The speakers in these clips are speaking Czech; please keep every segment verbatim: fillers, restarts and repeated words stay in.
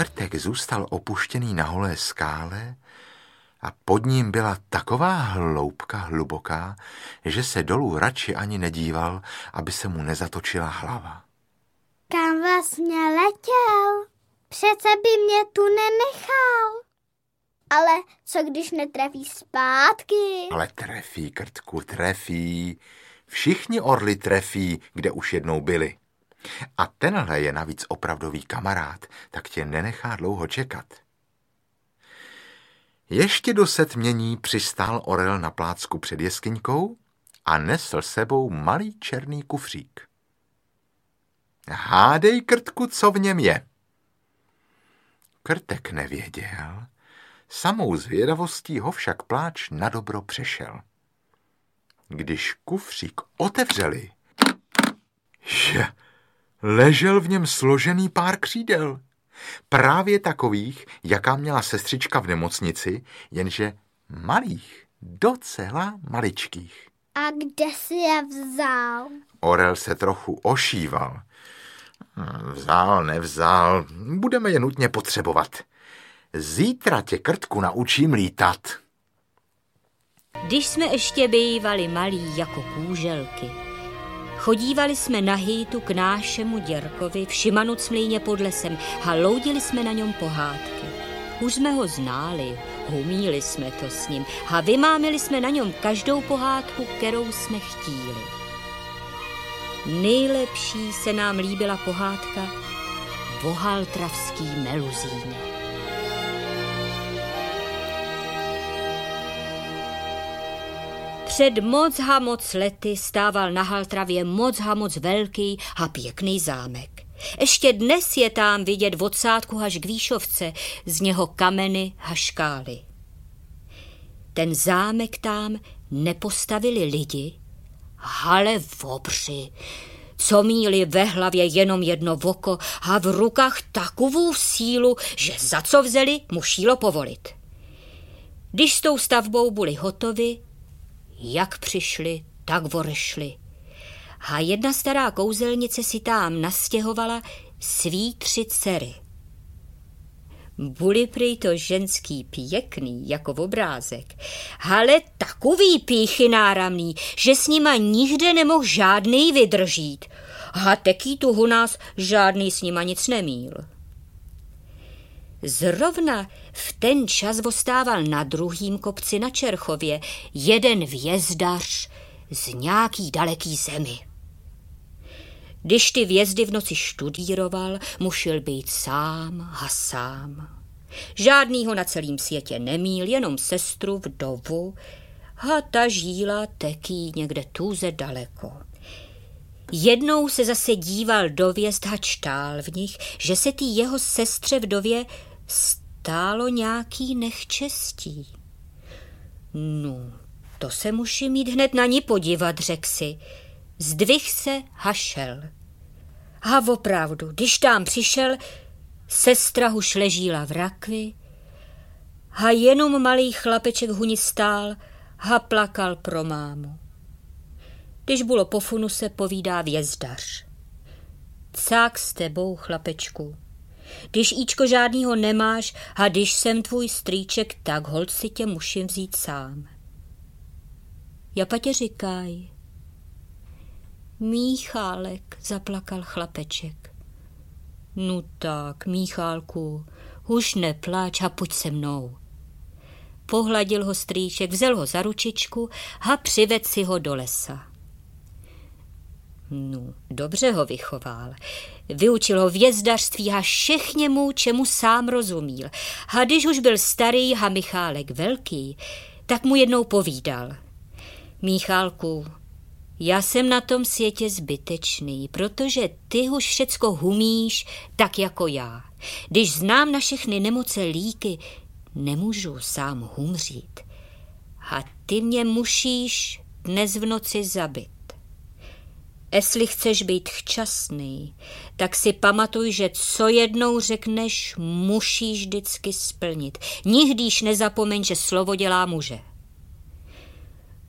Krtek zůstal opuštěný na holé skále a pod ním byla taková hloubka hluboká, že se dolů radši ani nedíval, aby se mu nezatočila hlava. Kam vlastně letěl? Přece by mě tu nenechal. Ale co když netrefí zpátky? Ale trefí, Krtku, trefí. Všichni orly trefí, kde už jednou byli. A tenhle je navíc opravdový kamarád, tak tě nenechá dlouho čekat. Ještě do setmění přistál orel na plácku před jeskyňkou a nesl sebou malý černý kufřík. Hádej, Krtku, co v něm je. Krtek nevěděl, samou zvědavostí ho však pláč nadobro přešel. Když kufřík otevřeli, že ležel v něm složený pár křídel. Právě takových, jaká měla sestřička v nemocnici, jenže malých, docela maličkých. A kde si je vzal? Orel se trochu ošíval. Vzal, nevzal, budeme je nutně potřebovat. Zítra tě, Krtku, naučím lítat. Když jsme ještě bývali malí jako kůželky, chodívali jsme na hejtu k nášemu děrkovi v Šimanucmlýně pod lesem a loudili jsme na něm pohádky. Už jsme ho ználi, humíli jsme to s ním a vymámili jsme na něm každou pohádku, kterou jsme chtíli. Nejlepší se nám líbila pohádka o haltravský meluzíně. Před moc ha moc lety stával na Haltravě moc ha moc velký a pěkný zámek. Ještě dnes je tam vidět od Sádku až k Výšovce, z něho kameny a škály. Ten zámek tam nepostavili lidi, ale vobři, co míli ve hlavě jenom jedno voko a v rukách takovou sílu, že za co vzeli, mu šílo povolit. Když s tou stavbou byli hotovi, jak přišli, tak vorešli. A jedna stará kouzelnice si tam nastěhovala svý tři dcery. Byli prý to ženský pěkný, jako obrázek, ale takový pýchy náramný, že s nima nikde nemohl žádnej vydržít. A teký tu u nás žádný s nima nic nemíl. Zrovna v ten čas vostával na druhým kopci na Čerchově jeden vězdař z nějaký daleký zemi. Když ty vězdy v noci študíroval, musel být sám a sám. Žádnýho na celém světě nemíl, jenom sestru vdovu a ta žíla teký někde tuze daleko. Jednou se zase díval do vězd a čtál v nich, že se tý jeho sestře vdově stálo nějaký nechčestí. No, to se musím jít hned na ní podívat, řekl si. Zdvih se a šel. A opravdu, když tam přišel, sestra už ležíla v rakvi a jenom malý chlapeček huni stál a plakal pro mámu. Když bylo po funuse, povídá vězdař. Cák s tebou, chlapečku. Když Íčko žádnýho nemáš a když jsem tvůj strýček, tak holt si tě musím vzít sám. Japa tě říkaj. Míchálek, zaplakal chlapeček. No tak, Míchálku, už nepláč a pojď se mnou. Pohladil ho strýček, vzal ho za ručičku a přived si ho do lesa. No, dobře ho vychoval. Vyučil ho vězdařství a všechněmu, čemu sám rozumíl. A když už byl starý a Michálek velký, tak mu jednou povídal. Míchálku, já jsem na tom světě zbytečný, protože ty už všecko humíš tak jako já. Když znám na všechny nemoce líky, nemůžu sám humřít. A ty mě musíš dnes v noci zabit. Jestli chceš být včasný, tak si pamatuj, že co jednou řekneš, musíš vždycky splnit. Nikdyž nezapomeň, že slovo dělá muže.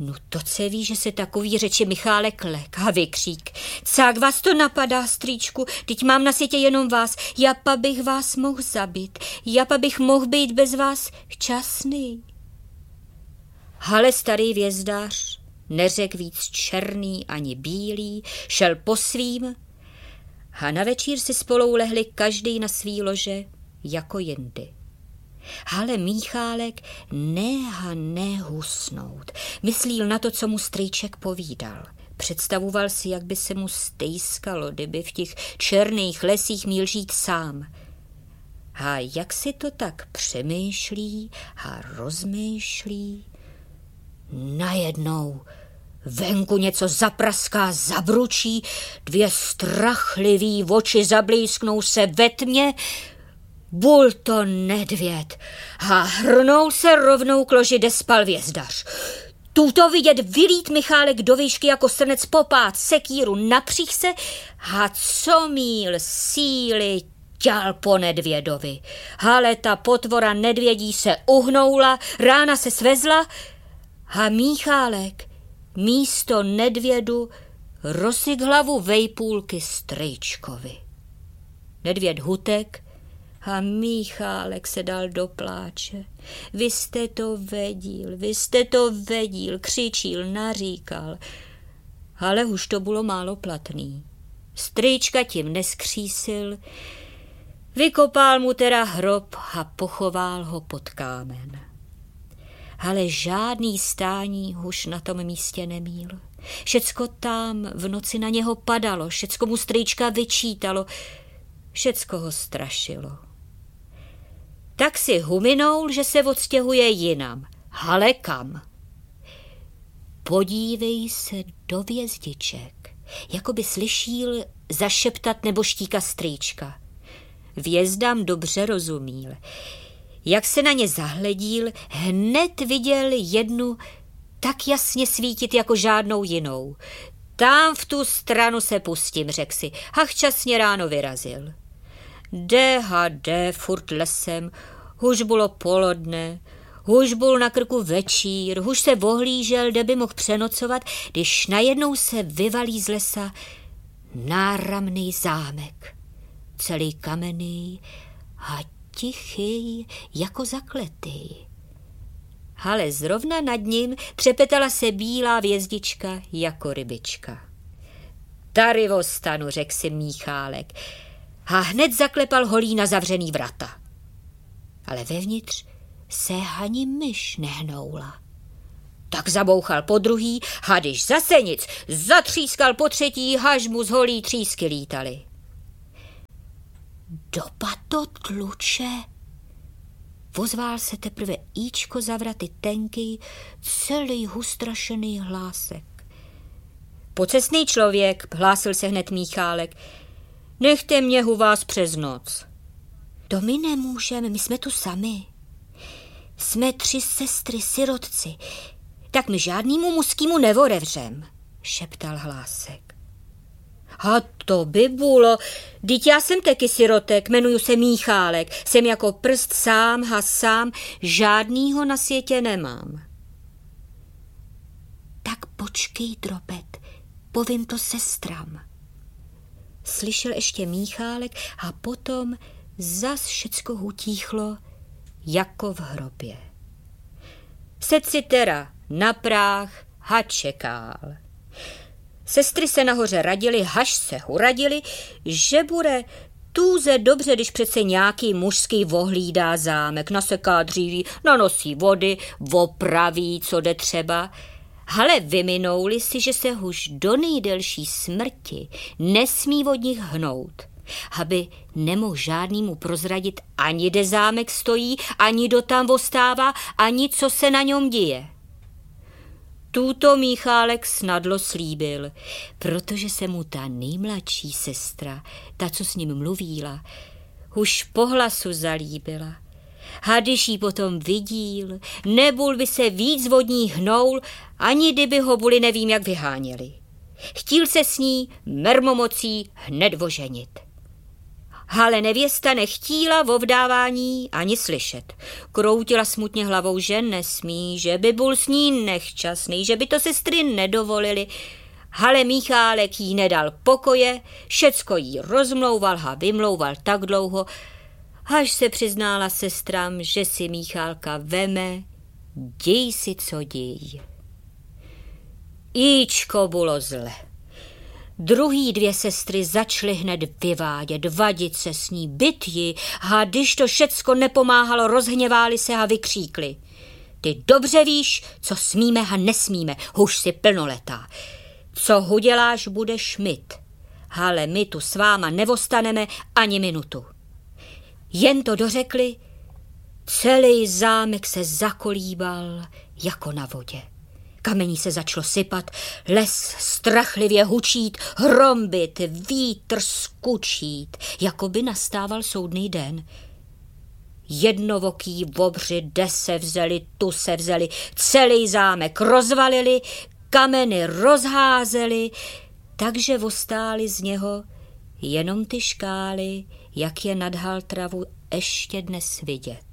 No to se ví, že se takový řeči Michálek lek a vykřík. Cák vás to napadá, strýčku, teď mám na světě jenom vás, japa bych vás mohl zabít, japa bych mohl být bez vás šťastný. Ale starý vězdář neřekl víc černý ani bílý, šel po svým a na večír si spolu lehli každý na svý lože jako jindy. Ale Míchálek neha nehusnout. Myslíl na to, co mu strýček povídal. Představoval si, jak by se mu stejskalo, kdyby v těch černých lesích měl žít sám. A jak si to tak přemýšlí a rozmýšlí, najednou venku něco zapraská, zabručí, dvě strachlivý oči zablísknou se ve tmě. Bul to nedvěd a hrnul se rovnou k loži, kde spal vězdař. Tuto vidět vylít Michálek do výšky jako srnec popát sekíru na příse a co míl síly ťal po nedvědovi. Ale ta potvora nedvědí se uhnoula, rána se svezla a Míchálek místo nedvědu rozsyk hlavu vejpůlky strýčkovi. Nedvěd hutek a Míchálek se dal do pláče. Vy jste to vedíl, vy jste to vedíl, křičíl, naříkal. Ale už to bylo málo platný. Strýčka tím neskřísil, vykopal mu teda hrob a pochoval ho pod kámen. Ale žádný stání už na tom místě nemíl. Všecko tam v noci na něho padalo, všecko mu strýčka vyčítalo, všecko ho strašilo. Tak si huminoul, že se odstěhuje jinam. Ale kam? Podívej se do vězdiček, jako by slyšíl zašeptat nebo štíka strýčka. Vězdám dobře rozumíl. Jak se na ně zahledíl, hned viděl jednu tak jasně svítit jako žádnou jinou. Tam v tu stranu se pustím, řekl si, a včasně ráno vyrazil. Jde a jde furt lesem, huž bylo polodne, huž byl na krku večír, huž se vohlížel, kde by mohl přenocovat, když najednou se vyvalí z lesa náramný zámek, celý kamenný a tichý jako zakletý. Ale zrovna nad ním třepetala se bílá vězdička jako rybička. Tady ostanu, řekl si Míchálek a hned zaklepal holí na zavřený vrata. Ale vevnitř se ani myš nehnoula. Tak zabouchal po druhý a když zase nic, zatřískal po třetí, až mu z holí třísky lítaly. Doba to tluče. Vozvál se teprve íčko za vraty tenký, celý hustrašený hlásek. Pocestný člověk, hlásil se hned Míchálek, nechte mě u vás přes noc. To my nemůžeme, my jsme tu sami. Jsme tři sestry, sirotci, tak my žádnýmu muskýmu nevorevřem, šeptal hlásek. A to by bylo, vždyť já jsem taky sirotek, jmenuju se Míchálek, jsem jako prst sám a sám, žádnýho na světě nemám. Tak počkej, Drobet, povím to sestram. Slyšel ještě Míchálek a potom zas všecko utíchlo, jako v hrobě. Sedl si teda na práh a čekal. Sestry se nahoře radili, haž se uradili, že bude tůze dobře, když přece nějaký mužský vohlídá zámek, naseká dříví, nanosí vody, opraví, co jde třeba. Ale vyminouli si, že se už do nejdelší smrti nesmí od nich hnout, aby nemohl žádnému prozradit ani kde zámek stojí, ani kdo tam ostává, ani co se na něm děje. Tuto Míchálek snadlo slíbil, protože se mu ta nejmladší sestra, ta, co s ním mluvíla, už po hlasu zalíbila. A když jí potom vidíl, nebul by se víc vodní hnoul, ani kdyby ho buli nevím jak vyháněli. Chtíl se s ní mermomocí hned oženit. Ale nevěsta nechtíla o vdávání ani slyšet. Kroutila smutně hlavou, že nesmí, že by byl s ní nechčasný, že by to sestry nedovolili. Ale Michálek jí nedal pokoje, všecko jí rozmlouval a vymlouval tak dlouho, až se přiznála sestram, že si Michálka veme, děj si, co děj. Jíčko bylo zle. Druhý dvě sestry začaly hned vyvádět, vadit se s ní, byt ji, a když to všecko nepomáhalo, rozhněváli se a vykříkli. Ty dobře víš, co smíme a nesmíme, už si plnoletá. Co uděláš, budeš myt, ale my tu s váma nevostaneme ani minutu. Jen to dořekli, celý zámek se zakolíbal jako na vodě. Kamení se začalo sypat, les strachlivě hučít, hrombit, vítr skučít, jako by nastával soudný den. Jednovoký vobři, de se vzali, tu se vzali, celý zámek rozvalili, kameny rozházeli, takže ostály z něho jenom ty škály, jak je nad Haltravu ještě dnes vidět.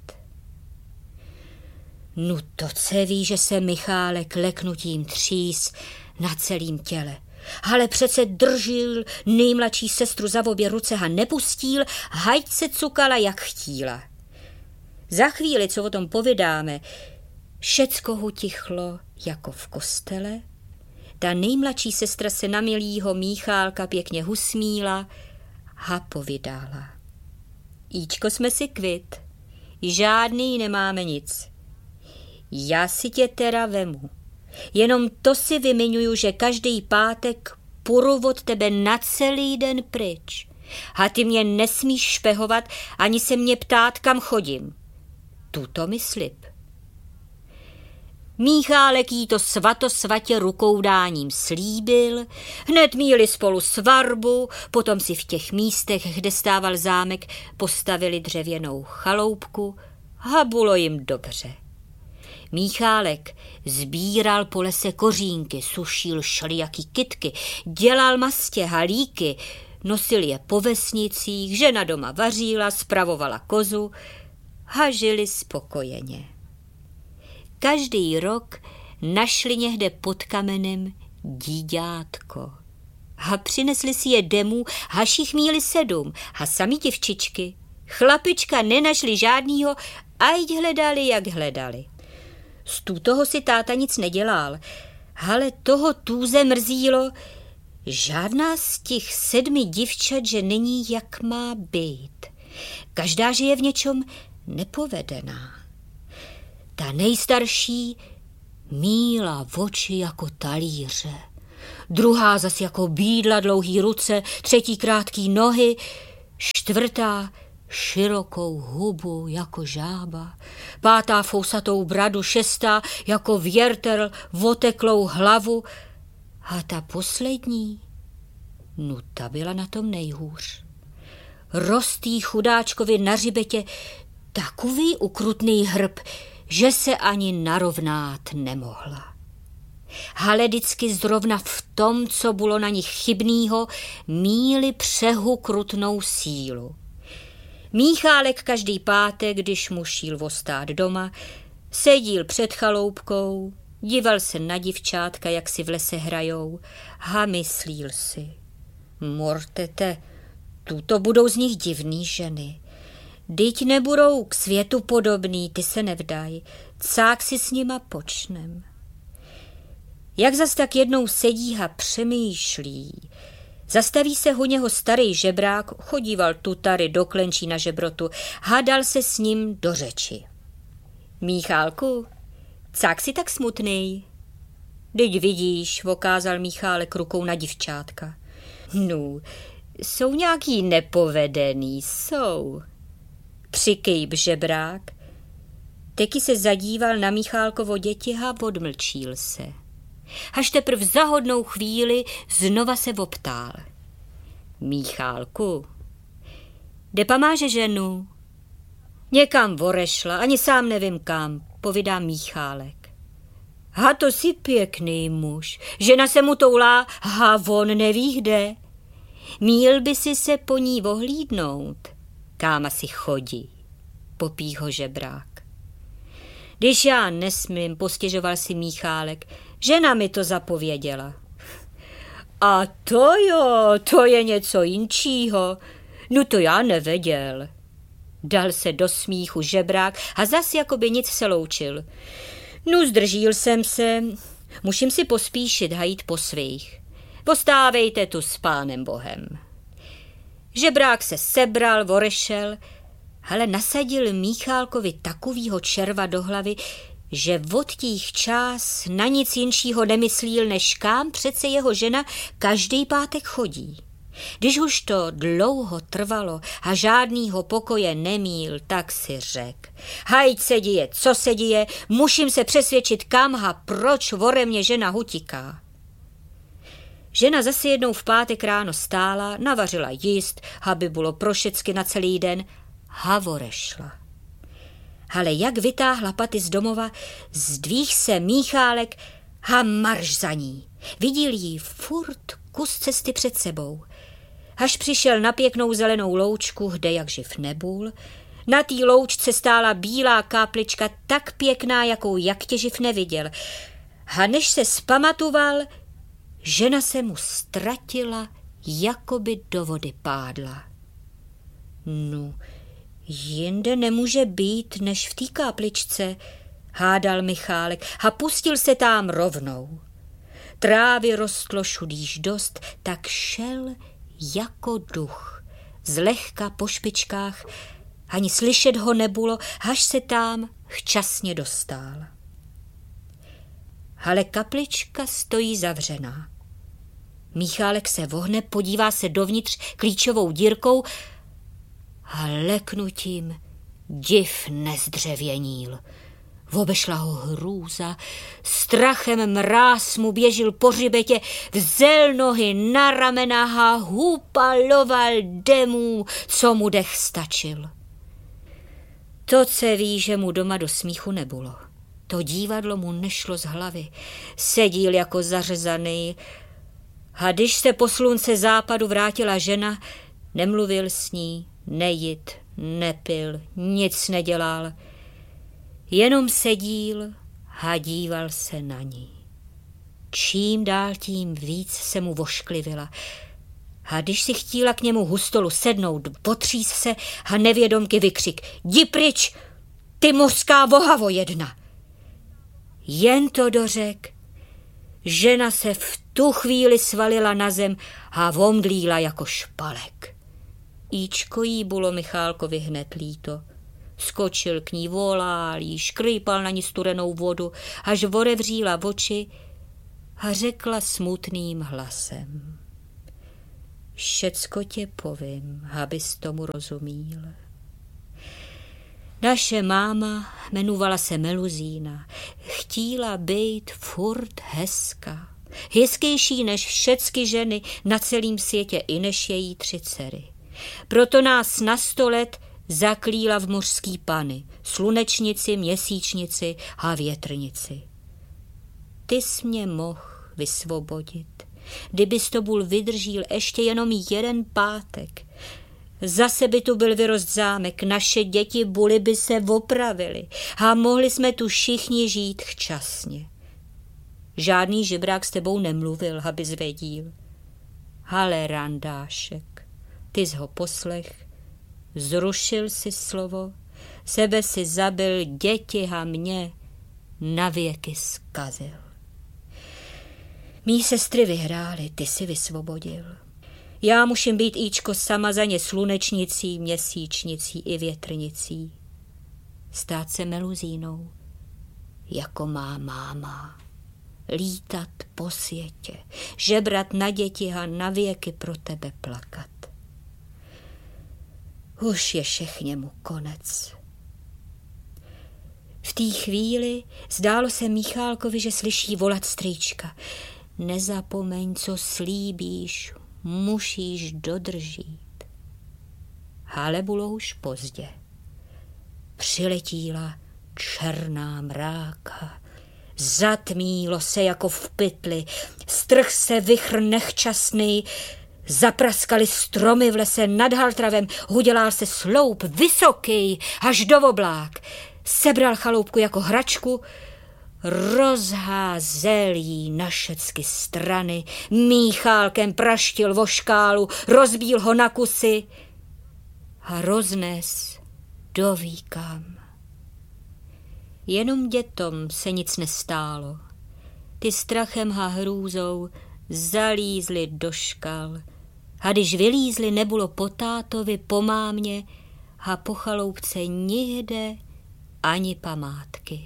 No to se ví, že se Michálek leknutím třís na celým těle. Ale přece držil nejmladší sestru za obě ruce a nepustil, hajď se cukala, jak chtíla. Za chvíli, co o tom povědáme, všecko utichlo jako v kostele. Ta nejmladší sestra se na milýho Michálka pěkně husmíla a povídala. Jíčko, jsme si kvit, žádný nemáme nic. Já si tě teda vemu. Jenom to si vymiňuju, že každý pátek půjdu od tebe na celý den pryč. A ty mě nesmíš špehovat, ani se mě ptát, kam chodím. Tuto mi slib. Michálek jí to svatosvatě rukoudáním slíbil, hned měli spolu svatbu, potom si v těch místech, kde stával zámek, postavili dřevěnou chaloupku a bylo jim dobře. Michálek sbíral po lese kořínky, sušil šlijaký kytky, dělal mastě, halíky, nosil je po vesnicích, žena doma vaříla, spravovala kozu a žili spokojeně. Každý rok našli někde pod kamenem díďátko a přinesli si je demů, haž jich měli sedm a sami děvčičky. Chlapička nenašli žádnýho a jít hledali, jak hledali. Z toho si táta nic nedělal, ale toho tůze mrzílo, žádná z těch sedmi divčat, že není, jak má být. Každá, že je v něčem nepovedená. Ta nejstarší míla v oči jako talíře, druhá zas jako bídla dlouhý ruce, třetí krátký nohy, čtvrtá širokou hubu jako žába, pátá fousatou bradu, šestá jako věrtel oteklou hlavu a ta poslední, no ta byla na tom nejhůř. Rostý chudáčkovi na hřbetě takový ukrutný hrb, že se ani narovnát nemohla. Ale vždycky zrovna v tom, co bylo na nich chybnýho, míli přehukrutnou sílu. Michálek každý pátek, když mu šíl ostát doma, sedíl před chaloupkou, díval se na divčátka, jak si v lese hrajou, a myslíl si, mortete, tuto budou z nich divný ženy. Dyť nebudou k světu podobný, ty se nevdaj, cák si s nima počnem. Jak zas tak jednou sedí a přemýšlí, zastaví se u něho starý žebrák, chodíval tutary do klenčí na žebrotu, hádal se s ním do řeči. Michálku, cák si tak smutnej? Dyť vidíš, okázal Michálek rukou na divčátka. No, jsou nějaký nepovedený, jsou. Přikejb žebrák. Teky se zadíval na Michálkovo děti a odmlčíl se. Až teprv za hodnou chvíli znova se optál. Michálku, kde pa máže ženu? Někam vorešla, ani sám nevím kam, povídá Michálek. A to si pěkný muž, žena se mu toulá a on neví kde. Míl by si se po ní ohlídnout, kam asi chodí, popích ho žebrák. Když já nesmím, postěžoval si Míchálek, žena mi to zapověděla. A to jo, to je něco jinčího, no to já nevěděl. Dal se do smíchu žebrák a zas jakoby nic se loučil. No zdržíl jsem se, musím si pospíšit a jít po svých. Postávejte tu s pánem Bohem. Žebrák se sebral, vorešel, ale nasadil Míchálkovi takovýho červa do hlavy, že od těch čas na nic jinšího nemyslíl, než kam přece jeho žena každý pátek chodí. Když už to dlouho trvalo a žádnýho pokoje nemíl, tak si řek. Hajď se děje, co se děje, musím se přesvědčit kam a proč vore mě žena hutiká. Žena zase jednou v pátek ráno stála, navařila jíst, aby bylo pro všecky na celý den, havore šla. Ale jak vytáhla paty z domova, zdvih se Míchálek a marš za ní. Viděl jí furt kus cesty před sebou. Až přišel na pěknou zelenou loučku, kde jak živ nebůl, na té loučce stála bílá káplička tak pěkná, jakou jak tě živ neviděl. A než se zpamatoval, žena se mu ztratila, jako by do vody pádla. No, jinde nemůže být, než v té kápličce, hádal Michálek a pustil se tam rovnou. Trávy rostlo šudíž dost, tak šel jako duch, zlehka po špičkách, ani slyšet ho nebylo, až se tam včasně dostal. Ale kaplička stojí zavřená. Míchálek se vohne, podívá se dovnitř klíčovou dírkou a leknutím div nezdřevěnil. Obešla ho hrůza, strachem mráz mu běžil po hřbetě, vzel nohy na ramena a hupaloval demů, co mu dech stačil. To se ví, že mu doma do smíchu nebylo. To dívadlo mu nešlo z hlavy. Sedíl jako zařezaný a když se po slunce západu vrátila žena, nemluvil s ní, nejit, nepil, nic nedělal. Jenom sedíl a díval se na ní. Čím dál tím víc se mu vošklivila. A když si chtíla k němu hustolu sednout, potřís se a nevědomky vykřik. Jdi pryč, ty mořská vohavo jedna. Jen to dořek. Žena se v tu chvíli svalila na zem a omdlíla jako špalek. Íčko jí bylo Michálkovi hned líto. Skočil k ní, volál jí, škrýpal na ní studenou vodu, až otevřela oči a řekla smutným hlasem. Všecko tě povím, abys tomu rozumíl. Naše máma jmenovala se Meluzína. Chtíla být furt hezká. Hezkejší než všecky ženy na celém světě i než její tři dcery. Proto nás na sto let zaklíla v mořský pany, slunečnici, měsíčnici a větrnici. Ty jsi mě mohl vysvobodit, kdybys to byl vydržíl ještě jenom jeden pátek. Zase by tu byl vyrost zámek, naše děti buly by se opravily a mohli jsme tu všichni žít včasně. Žádný žebrák s tebou nemluvil, aby zvěděl. Ale randášek, ty jsi ho poslech, zrušil si slovo, sebe si zabil, děti a mě navěky zkazil. Mí sestry vyhrály, ty si vysvobodil. Já musím být, Íčko, sama za ně slunečnicí, měsíčnicí i větrnicí. Stát se Meluzínou, jako má máma. Lítat po světě, žebrat na děti a na věky pro tebe plakat. Už je všechněmu konec. V té chvíli zdálo se Michálkovi, že slyší volat strýčka. Nezapomeň, co slíbíš, musíš dodržít. Ale bylo už pozdě. Přiletíla černá mráka. Zatmílo se jako v pytli, strh se vichr nechčasný, Zapraskaly stromy v lese nad Haltravem, udělal se sloup vysoký až do oblák. Sebral chaloupku jako hračku, rozházel jí na všecky strany, míchálkem praštil vo škálu, rozbíl ho na kusy a roznes doví kam. Jenom dětom se nic nestálo. Ty strachem a hrůzou zalízli do škal. A když vylízli, nebylo po tátovi, po mámě a po chaloupce nikde ani památky.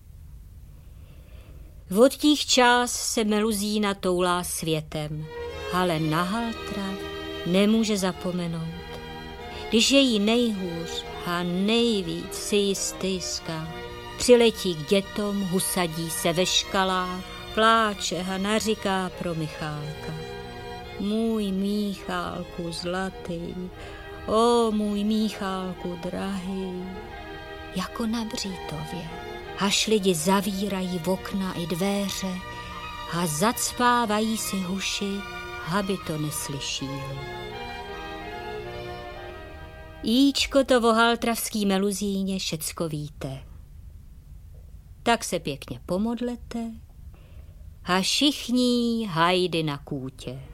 Od těch čas se Meluzína toulá světem, ale na Haltrav nemůže zapomenout. Když je jí nejhůř a nejvíc si ji stýská, přiletí k dětom, usadí se ve škalách, pláče a naříká pro Michálka. Můj Míchálku zlatý, o můj Míchálku drahý, jako na Břítově. Až lidi zavírají v okna i dvéře a zacpávají si huši, aby to neslyšíli. Jíčko to o haltravský Meluzíně všecko víte. Tak se pěkně pomodlete a všichni hajdy na kůtě.